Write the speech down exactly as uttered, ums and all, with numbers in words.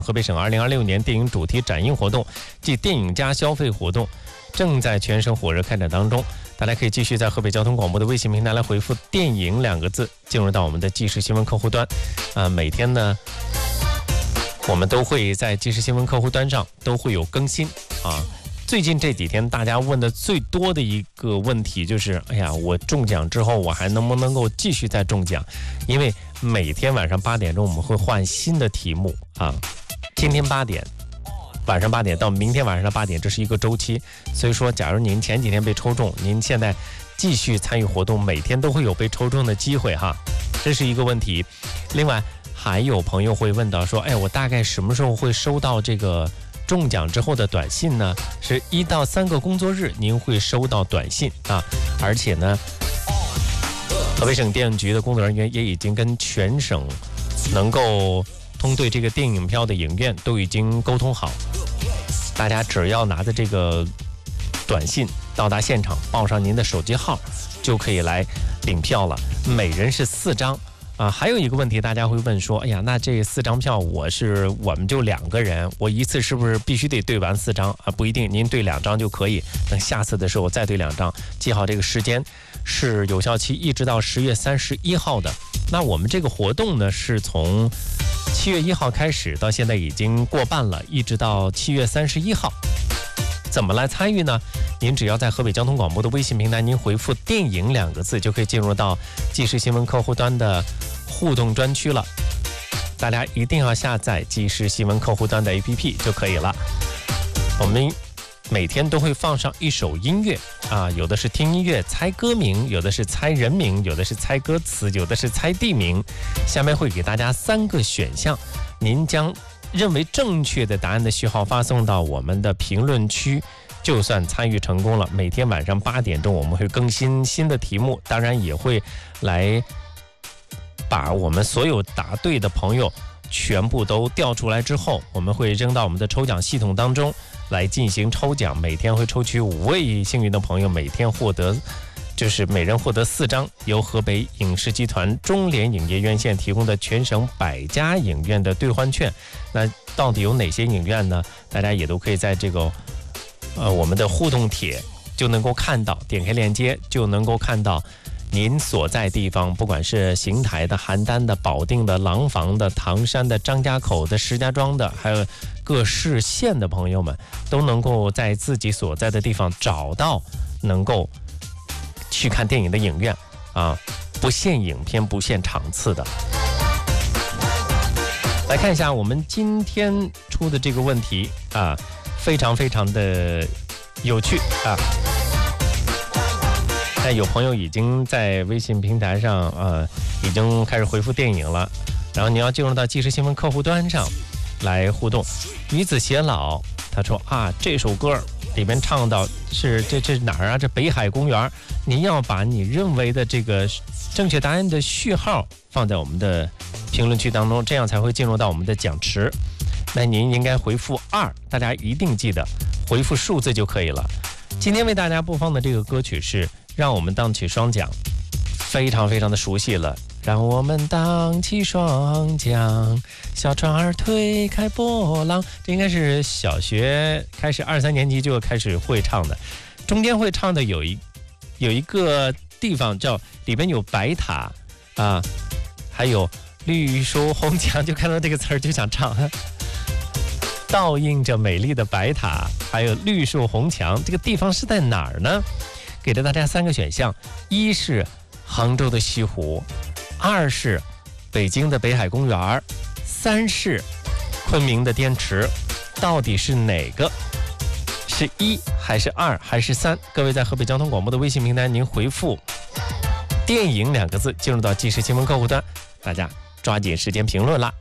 河北省二零二六年电影主题展映活动暨电影加消费活动正在全省火热开展当中，大家可以继续在河北交通广播的微信平台来回复电影两个字，进入到我们的即时新闻客户端。啊、呃，每天呢我们都会在即时新闻客户端上都会有更新啊。最近这几天大家问的最多的一个问题就是，哎呀，我中奖之后我还能不能够继续再中奖？因为每天晚上八点钟我们会换新的题目啊，天天八点，晚上八点到明天晚上的八点，这是一个周期。所以说，假如您前几天被抽中，您现在继续参与活动，每天都会有被抽中的机会哈，这是一个问题。另外，还有朋友会问到说，哎，我大概什么时候会收到这个中奖之后的短信呢？是一到三个工作日您会收到短信啊，而且呢，河北省电影局的工作人员也已经跟全省能够通兑这个电影票的影院都已经沟通好，大家只要拿着这个短信到达现场，报上您的手机号，就可以来领票了，每人是四张。啊，还有一个问题，大家会问说，哎呀，那这四张票我是我们就两个人，我一次是不是必须得对完四张啊？不一定，您对两张就可以，等下次的时候再对两张。记好这个时间是有效期一直到十月三十一号的。那我们这个活动呢，是从七月一号开始，到现在已经过半了，一直到七月三十一号。怎么来参与呢？您只要在河北交通广播的微信平台，您回复电影两个字，就可以进入到即时新闻客户端的互动专区了。大家一定要下载即时新闻客户端的 A P P 就可以了。我们每天都会放上一首音乐啊，有的是听音乐猜歌名，有的是猜人名，有的是猜歌词，有的是猜地名。下面会给大家三个选项，您将认为正确的答案的序号发送到我们的评论区，就算参与成功了。每天晚上八点钟我们会更新新的题目，当然也会来把我们所有答对的朋友全部都调出来之后，我们会扔到我们的抽奖系统当中来进行抽奖。每天会抽取五位幸运的朋友，每天获得就是每人获得四张由河北影视集团中联影业院线提供的全省百家影院的兑换券。那到底有哪些影院呢？大家也都可以在这个呃我们的互动帖就能够看到，点开链接就能够看到您所在地方，不管是邢台的、邯郸的、保定的、廊坊的、唐山的、张家口的、石家庄的，还有各市县的朋友们，都能够在自己所在的地方找到能够去看电影的影院啊，不限影片、不限场次的。来看一下我们今天出的这个问题啊，非常非常的有趣啊。但有朋友已经在微信平台上呃已经开始回复电影了，然后你要进入到即时新闻客户端上来互动。女子偕老他说啊，这首歌里边唱到是这这哪儿啊？这北海公园。您要把你认为的这个正确答案的序号放在我们的评论区当中，这样才会进入到我们的奖池。那您应该回复二，大家一定记得回复数字就可以了。今天为大家播放的这个歌曲是让我们荡起双桨，非常非常的熟悉了。让我们荡起双桨，小船儿推开波浪。这应该是小学开始二三年级就开始会唱的。中间会唱的有一有一个地方叫里边有白塔啊，还有绿树红墙，就看到这个词儿就想唱。倒映着美丽的白塔，还有绿树红墙，这个地方是在哪儿呢？给了大家三个选项，一是杭州的西湖，二是北京的北海公园，三是昆明的滇池。到底是哪个？是一还是二还是三？各位在河北交通广播的微信平台，您回复电影两个字进入到即时新闻客户端，大家抓紧时间评论啦。